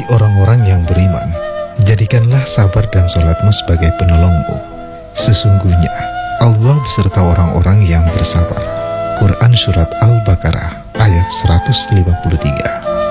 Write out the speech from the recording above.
orang-orang yang beriman, jadikanlah sabar dan sholatmu sebagai penolongmu. Sesungguhnya Allah beserta orang-orang yang bersabar. Quran Surat Al-Baqarah ayat 153.